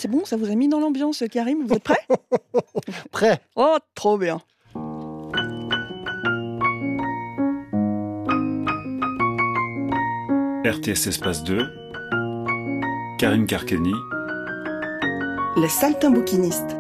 C'est bon, ça vous a mis dans l'ambiance, Karim? Vous êtes prêts? Prêt. Oh, trop bien. RTS Espace 2, Karim Karkeni, Les saltimbanquinistes.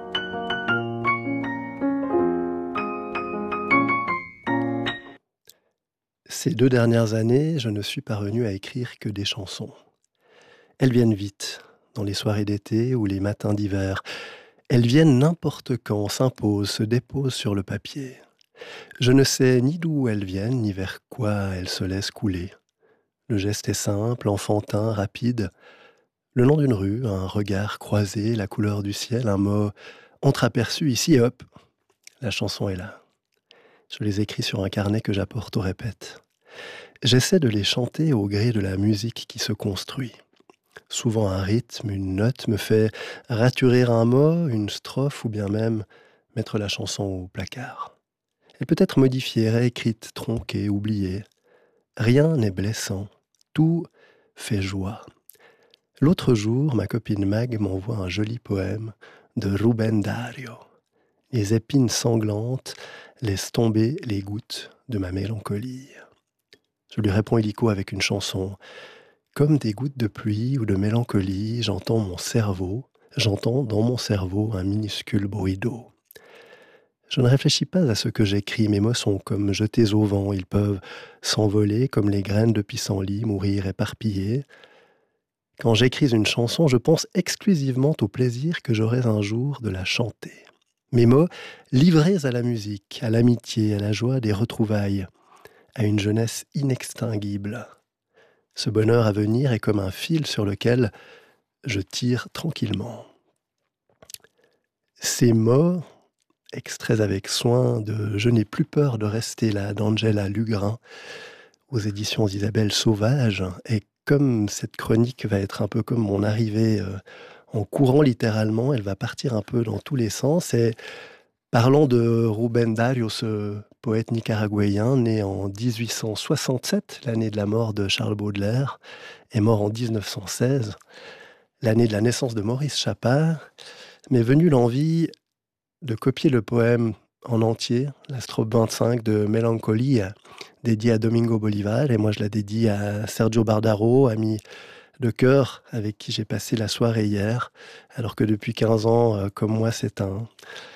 Ces 2 dernières années, je ne suis parvenu à écrire que des chansons. Elles viennent vite, dans les soirées d'été ou les matins d'hiver. Elles viennent n'importe quand, s'imposent, se déposent sur le papier. Je ne sais ni d'où elles viennent, ni vers quoi elles se laissent couler. Le geste est simple, enfantin, rapide. Le long d'une rue, un regard croisé, la couleur du ciel, un mot entreaperçu ici et hop, la chanson est là. Je les écris sur un carnet que j'apporte au répète. J'essaie de les chanter au gré de la musique qui se construit. Souvent un rythme, une note me fait raturer un mot, une strophe ou bien même mettre la chanson au placard. Elle peut être modifiée, réécrite, tronquée, oubliée. Rien n'est blessant, tout fait joie. L'autre jour, ma copine Mag m'envoie un joli poème de Rubén Dario. Les épines sanglantes laissent tomber les gouttes de ma mélancolie. Je lui réponds illico avec une chanson. Comme des gouttes de pluie ou de mélancolie, j'entends dans mon cerveau un minuscule bruit d'eau. Je ne réfléchis pas à ce que j'écris, mes mots sont comme jetés au vent, ils peuvent s'envoler comme les graines de pissenlit, mourir éparpillées. Quand j'écris une chanson, je pense exclusivement au plaisir que j'aurai un jour de la chanter. Mes mots, livrés à la musique, à l'amitié, à la joie des retrouvailles, à une jeunesse inextinguible. Ce bonheur à venir est comme un fil sur lequel je tire tranquillement. Ces mots, extraits avec soin de Je n'ai plus peur de rester là d'Angela Lugrin, aux éditions Isabelle Sauvage, et comme cette chronique va être un peu comme mon arrivée en courant littéralement, elle va partir un peu dans tous les sens, et parlons de Rubén Dario, ce poète nicaraguayen, né en 1867, l'année de la mort de Charles Baudelaire, est mort en 1916, l'année de la naissance de Maurice Chapin, m'est venue l'envie de copier le poème en entier, la strophe 25 de Mélancolie, dédiée à Domingo Bolivar, et moi je la dédie à Sergio Bardaro, ami de cœur avec qui j'ai passé la soirée hier, alors que depuis 15 ans, comme moi, c'est un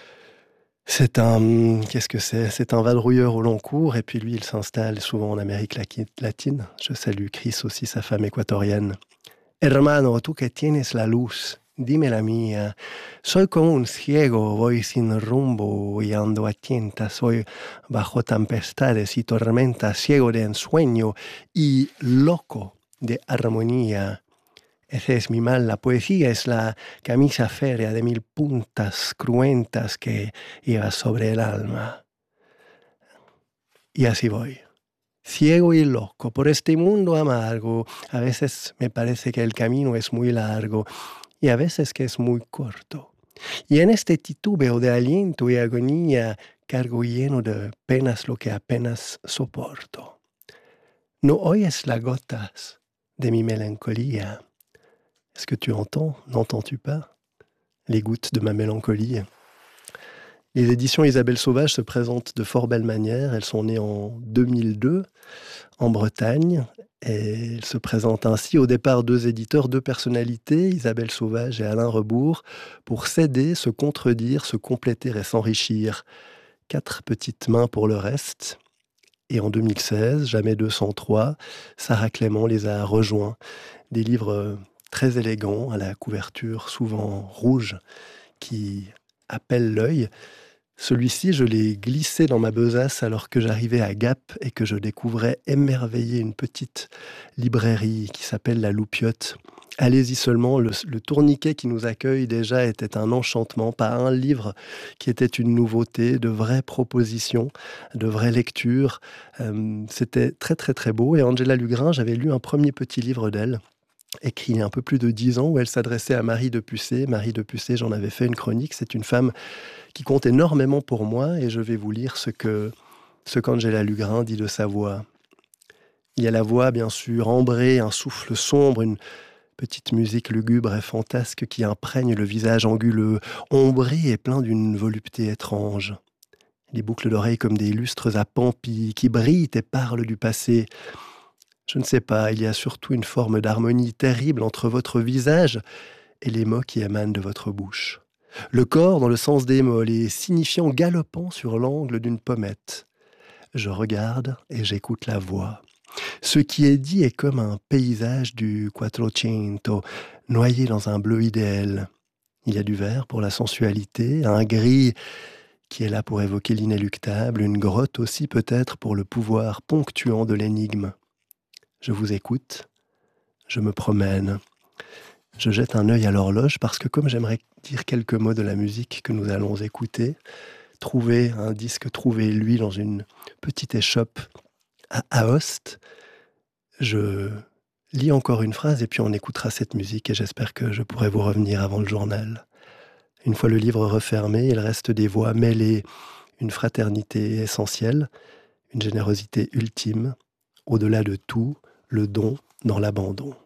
vadrouilleur au long cours, et puis lui, il s'installe souvent en Amérique latine. Je salue Chris aussi, sa femme équatorienne. Hermano, tú que tienes la luz, dime la mía. Soy como un ciego, voy sin rumbo y ando a tientas. Soy bajo tempestades y tormentas, ciego de ensueño y loco de armonía. Ese es mi mal. La poesía es la camisa férrea de 1000 puntas cruentas que lleva sobre el alma. Y así voy. Ciego y loco por este mundo amargo. A veces me parece que el camino es muy largo y a veces que es muy corto. Y en este titubeo de aliento y agonía cargo lleno de penas lo que apenas soporto. ¿No oyes las gotas de mi melancolía? Est-ce que tu entends, n'entends-tu pas les gouttes de ma mélancolie? Les éditions Isabelle Sauvage se présentent de fort belle manière. Elles sont nées en 2002 en Bretagne. Et elles se présentent ainsi. Au départ, 2 éditeurs, 2 personnalités, Isabelle Sauvage et Alain Rebourg, pour s'aider, se contredire, se compléter et s'enrichir. 4 petites mains pour le reste. Et en 2016, Jamais 203, Sarah Clément les a rejoints. Des livres très élégants, à la couverture souvent rouge, qui appellent l'œil. Celui-ci, je l'ai glissé dans ma besace alors que j'arrivais à Gap et que je découvrais émerveillé une petite librairie qui s'appelle La Loupiote. Allez-y seulement, le tourniquet qui nous accueille déjà était un enchantement, pas un livre qui était une nouveauté, de vraies propositions, de vraies lectures. C'était très très très beau. Et Angela Lugrin, j'avais lu un premier petit livre d'elle, écrit il y a un peu plus de 10 ans, où elle s'adressait à Marie de Pucé. Marie de Pucé, j'en avais fait une chronique. C'est une femme qui compte énormément pour moi, et je vais vous lire ce qu'Angela Lugrin dit de sa voix. Il y a la voix, bien sûr, ambrée, un souffle sombre, une Petite musique lugubre et fantasque qui imprègne le visage anguleux, ombré et plein d'une volupté étrange. Les boucles d'oreilles comme des lustres à pampi qui brillent et parlent du passé. Je ne sais pas, il y a surtout une forme d'harmonie terrible entre votre visage et les mots qui émanent de votre bouche. Le corps dans le sens des mots, les signifiants galopant sur l'angle d'une pommette. Je regarde et j'écoute la voix. Ce qui est dit est comme un paysage du Quattrocento, noyé dans un bleu idéal. Il y a du vert pour la sensualité, un gris qui est là pour évoquer l'inéluctable, une grotte aussi peut-être pour le pouvoir ponctuant de l'énigme. Je vous écoute, je me promène, je jette un œil à l'horloge parce que comme j'aimerais dire quelques mots de la musique que nous allons écouter, trouver un disque, trouver lui dans une petite échoppe à Aoste, je lis encore une phrase et puis on écoutera cette musique et j'espère que je pourrai vous revenir avant le journal. Une fois le livre refermé, il reste des voix mêlées, une fraternité essentielle, une générosité ultime, au-delà de tout, le don dans l'abandon.